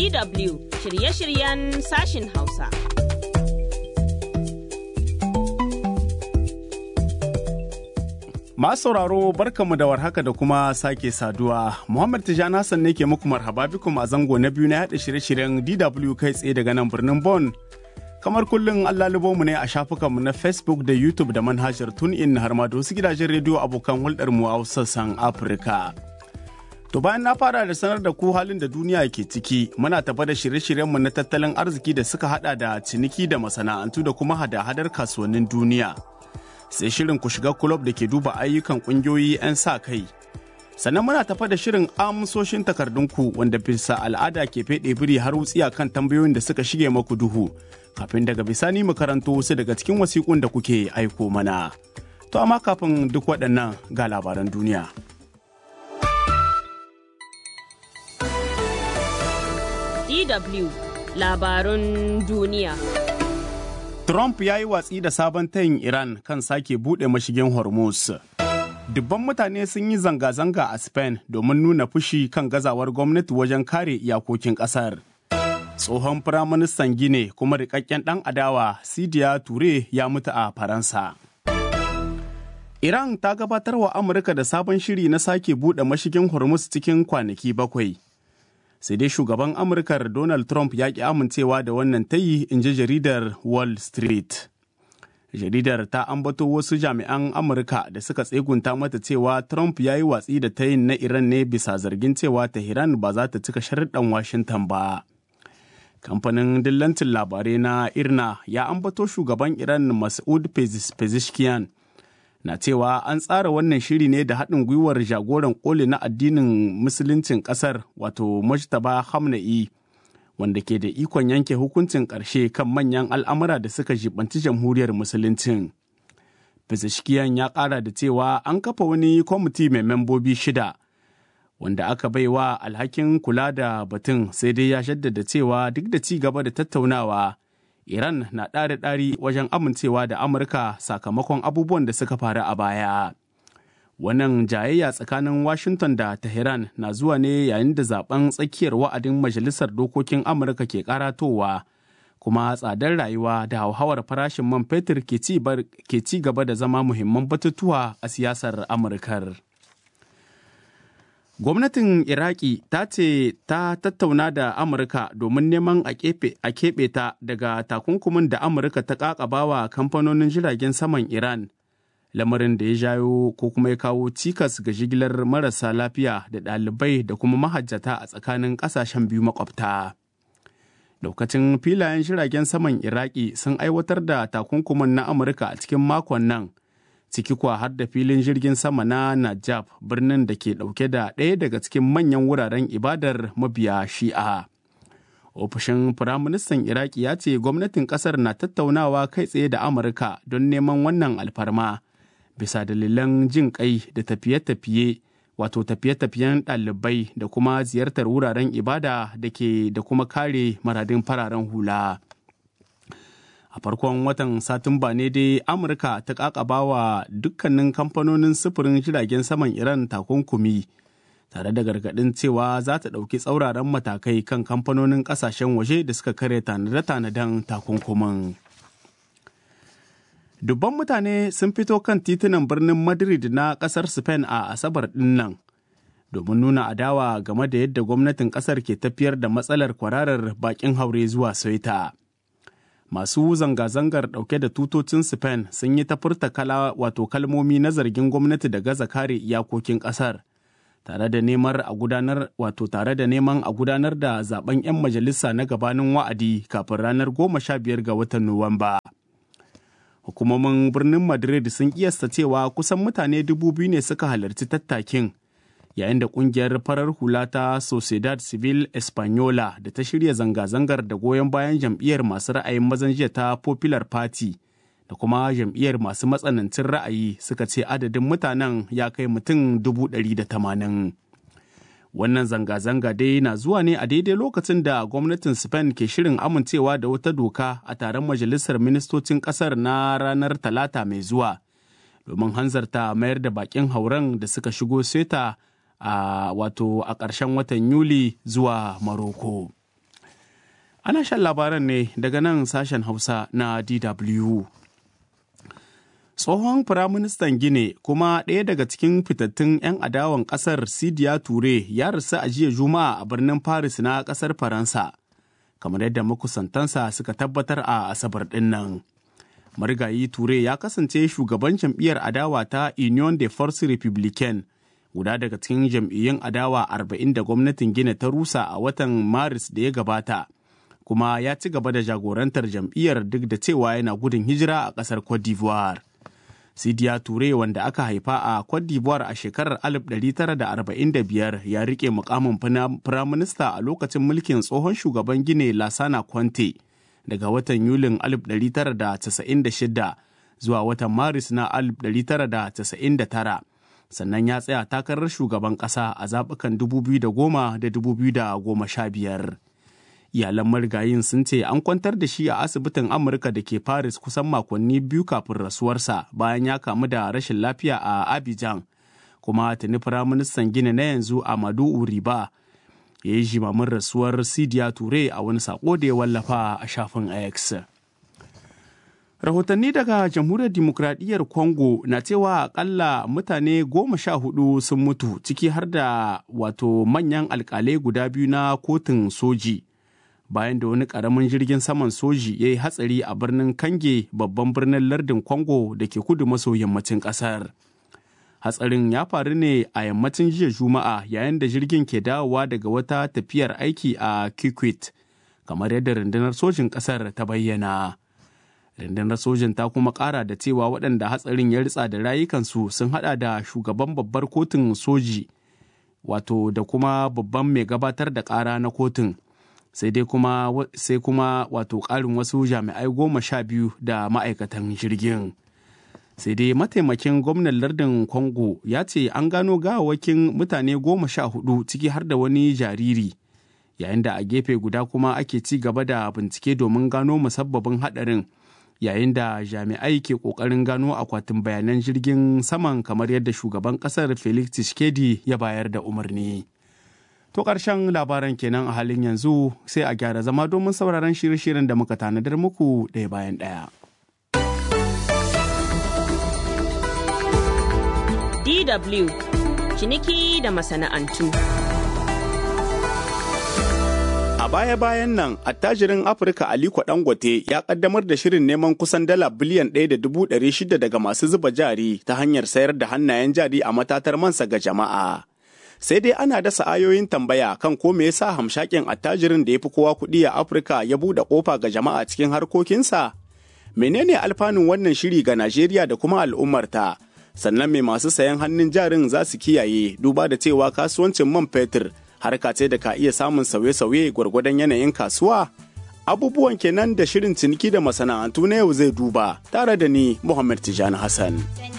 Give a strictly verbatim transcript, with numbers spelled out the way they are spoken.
D W shirye-shiryen sashin Hausa. Masu sauraro barkanmu da warhaka da kuma sake saduwa. Muhammad Tijjani Hassan ne ke muku marhaba bikum a zango na biyu na yaɗa shirye-shiryen D W kai tsaye daga nan birnin Bonn. Kamar kullum Allah mu ne a shafukanmu na Facebook da YouTube da manhajar TuneIn har ma da wasu gidajen rediyo abokan hulɗarmu a sassan Afirka. To bayan na fara da sanar da ku halin da duniya ke ciki, muna tafa da shirye-shiryenmu na tattalin arziki da suka hada da ciniki da masana'antu da kuma hada-hadar kasuwannin duniya. Sai shirin ku shiga kulob da ke duba ayyukan kungiyoyi 'yan sa kai. Sannan muna tafa da shirin amsoshin takardunku wanda bisa al'ada ke feɗe biri har wutsiya kan tambayoyin da suka shige maku duhu. Kafin daga bisani mu karanto wasu daga cikin wasiƙun da kuke aiko mana. To amma kafin duk waɗannan ga labaran duniya. D W labarun duniya. Trump ya yi watsi da sabon tayin Iran kan sake buɗe mashigin Hormuz. Dubban mutane sun yi zanga-zanga a Spain domin nuna fushi kan gazawar gwamnati wajen kare iyakokin ƙasar. Tsohon Firaministan Gine kuma rikakken ɗan adawa Sidiya Ture ya mutu a Faransa. Iran ta gabatar wa Amurka da sabon shiri na sake buɗe mashigin Hormuz cikin kwanaki bakwai. Sai dai shugaban Amurkar Donald Trump ya ƙi amincewa da wannan tayi, in ji jaridar Wall Street. Jaridar ta ambato wasu jami'an Amurka da suka tsegunta mata cewa Trump ya yi watsi da tayin na Iran ne bisa zargin cewa Tehran ba za ta cika sharuɗan Washington ba. Kamfanin dillancin labarai na IRNA ya ambato shugaban Iran Masoud Pezeshkian na cewa an tsara wannan shiri ne da haɗin gwiwar jagoran ƙoli na addinin musuluncin ƙasar wato Mujtaba Khamenei wanda ke da ikon yanke hukuncin ƙarshe kan manyan al'amura da suka jibanci jamhuriyar musuluncin. Pezeshkian ya ƙara da cewa an kafa wani kwamiti mai membobi shida wanda aka baiwa alhakin kula da batun, sai dai ya jaddada cewa duk da ci gaba da tattaunawa Iran na ɗari-ɗari wajen amincewa da Amurka sakamakon abubuwan da suka faru a baya. Wannan jayayya tsakanin Washington da Tehran na zuwa ne yayin da zaben tsakiyar wa'adin Majalisar Dokokin Amurka ke karatowa, kuma tsadar rayuwa da hauhawar farashin man fetur ke ci gaba da zama muhimman batutuwa a siyasar Amurkar. Gwamnatin Iraki ta ce ta tattauna da Amurka domin neman a keɓe ta daga takunkumin da Amurka ta ƙaƙabawa kamfanonin jiragen saman Iran, lamarin da ya jayo ko kuma ya kawo cikas ga jigilar marasa lafiya da ɗalibai da kuma mahajjata a tsakanin ƙasashen biyu makwabta. Daukacin filayen jiragen saman Iraki sun aiwatar da takunkumin na Amurka a cikin makon nan, ciki kuwa har da filin jirgin sama na Najaf, birnin da ke ɗauke da ɗaya daga cikin manyan wuraren ibadar mabiya Shi'a. Ofishin Firaministan Iraki ya ce gwamnatin ƙasar na tattaunawa kai tsaye da Amurka don neman wannan alfarma, bisa dalilan jin ƙai da tafiye-tafiye, wato tafiye-tafiyen ɗalibai da kuma ziyartar wuraren ibada da ke da kuma kare maradin fararen hula. A farkon watan Satumba ne dai Amurka ta ƙaƙabawa dukkanin kamfanonin sufurin jiragen saman Iran takunkumi, tare da gargaɗin cewa za ta ɗauki tsauraran matakai kan kamfanonin ƙasashen waje da suka kare tanade-tanaden takunkumin. Dubban mutane sun fito kan titunan birnin Madrid na ƙasar Spain a Asabar ɗin nan, domin nuna adawa game da yadda gwamnatin ƙasar ke tafiyar da matsalar kwararar baƙin haure zuwa Ceuta. Masu zanga-zangar ɗauke da tutocin Spain sun yi ta furta kala wato kalmomi na zargin gwamnati da gaza kare iyakokin ƙasar, tare da neman a gudanar wato tare da neman a gudanar da zaben 'yan majalisa na gabanin wa'adi kafin ranar goma sha biyar ga watan Nuwamba. Hukumomin birnin Madrid sun kiyasta cewa kusan mutane dubu biyu ne suka halarci tattakin, yayin da kungiyar farar hula ta Sociedad Civil Española da ta shirya zanga-zangar da goyon bayan jam'iyyar masu ra'ayin mazan jiya ta Popular Party da kuma jam'iyyar masu matsanancin ra'ayi suka ce adadin mutanen ya kai mutum dubu ɗari da tamanin. Wannan zanga-zanga dai na zuwa ne a daidai lokacin da gwamnatin Spain ke shirin amincewa da wata doka a taron majalisar ministocin ƙasar na ranar Talata mai zuwa, domin hanzarta mayar da bakin hauren da suka shigo Ceuta a wato a ƙarshen watan Yuli zuwa Maroko. Ana shan labaran ne daga nan sashen Hausa na D W. Tsohon Firaministan Gine kuma ɗaya daga cikin fitattun 'yan adawan ƙasar Sidiya Ture ya rasu a jiya Juma'a a birnin Paris na ƙasar Faransa, kamar yadda makusantansa suka tabbatar a Asabar ɗin nan. Marigayi Ture ya kasance shugaban jam'iyyar adawa ta Union des Forces Républicaines, guda daga cikin jam'iyyun adawa arba'in da gwamnatin Gine ta rusa a watan Maris da ya gabata, kuma ya ci gaba da jagorantar jam'iyyar duk da cewa yana gudun hijira a ƙasar Cote d'Ivoire. Sidiya Ture, wanda aka haifa a Cote d'Ivoire a shekarar alif ɗari tara da arba'in da biyar, ya rike mukamin firaminista a lokacin mulkin tsohon shugaban Gine Lassana Conte daga watan Yulin alif ɗari tara da casa'in da shida zuwa watan Maris na alif ɗari tara da casa'in da tara. Sannan ya tsaya takarar shugaban ƙasa a zaɓukan dubu biyu da goma da dubu biyu da goma sha biyar. Iyalan marigayin sun ce an kwantar da shi a asibitin Amurka da ke Paris kusan makonni biyu kafin rasuwarsa bayan ya kamu da rashin lafiya a Abidjan, kuma tuni Firaministan Gine na yanzu Amadou Uriba ya yi jimamin rasuwar Sidiya Ture a wani sako da ya wallafa a shafin X. Rahotanni daga Jamhuriyar Dimokuraɗiyyar Congo na cewa akalla mutane goma sha hudu sun mutu, ciki har da wato manyan alkalai guda biyu na kotun soji, bayan da wani ƙaramin jirgin saman soji ya yi hatsari a birnin Kange, babban birnin lardin Congo da ke kudu maso yammacin ƙasar. Hatsarin ya faru ne a yammacin jiya Juma'a yayin da jirgin ke dawowa daga wata tafiyar aiki a Kikwit, kamar yadda rundunar sojin ƙasar ta bayyana. Rundunar sojin ta kuma ƙara da cewa waɗanda hatsarin ya ritsa da rayukansu sun haɗa da shugaban babbar kotun soji, wato da kuma babban mai gabatar da ƙara na kotun. sai dai kuma sai kuma wato ƙarin wasu jami'ai goma sha biyu da ma'aikatan jirgin. Sai dai mataimakin gwamnan lardin Congo ya ce an gano gawawakin mutane goma sha hudu, ciki har da wani jariri, yayin da a gefe guda kuma ake ci gaba da bincike domin gano musabbabin haɗarin, yayin da jami'ai ke ƙoƙarin gano akwatin bayanan jirgin saman kamar yadda shugaban ƙasar Felix Tshisekedi ya bayar da umarni. To ƙarshen labaran kenan a halin yanzu, sai a gyara zama domin sauraron shirye-shiryen da muka tanadar muku ɗaya bayan ɗaya. D W ciniki da masana'antu. A baya-bayan nan, attajirin Afirka Aliko Dangote ya ƙaddamar da shirin neman kusan dala biliyan ɗaya da dubu ɗari shida daga masu zuba jari ta hanyar sayar da hannayen jari a matatar mansa ga jama'a. Sai dai ana dasa ayoyin tambaya kan ko me yasa hamshakin attajirin da ya fi kowa kuɗi a Afirka ya buɗe ƙofa ga jama'a cikin harkokinsa? Menene alfanun wannan shiri ga Najeriya da kuma al'ummarta? Sannan me masu sayan hannun jarin za su kiyaye, duba da cewa kasuwancin man fetur harka ce da ka iya samun sauye-sauye gwargwadon yanayin kasuwa? Abubuwan kenan da shirin ciniki da masana'antu na yau zai duba, tare da ni Muhammad Tijani Hassan.